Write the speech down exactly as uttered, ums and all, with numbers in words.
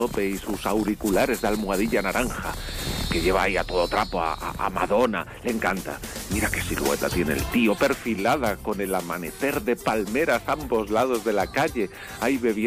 y sus auriculares de almohadilla naranja, que lleva ahí a todo trapo a, a, a Madonna. Le encanta. Mira qué silueta tiene el tío, perfilada con el amanecer de palmeras a ambos lados de la calle, ahí bebiendo